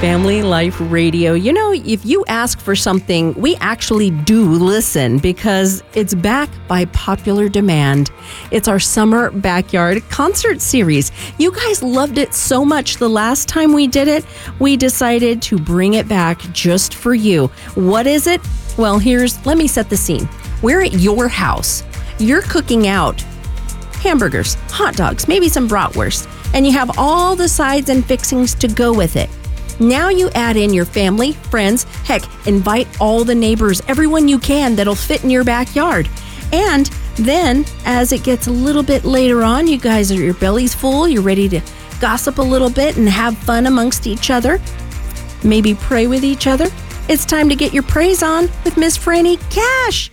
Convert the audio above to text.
Family Life Radio. You know, if you ask for something, we actually do listen because it's back by popular demand. It's our Summer Backyard Concert Series. You guys loved it so much the last time we did it, we decided to bring it back just for you. What is it? Well, let me set the scene. We're at your house. You're cooking out hamburgers, hot dogs, maybe some bratwurst, and you have all the sides and fixings to go with it. Now you add in your family, friends, heck, invite all the neighbors, everyone you can that'll fit in your backyard. And then, as it gets a little bit later on, you guys your belly's full, you're ready to gossip a little bit and have fun amongst each other, maybe pray with each other. It's time to get your praise on with Miss Franny Cash.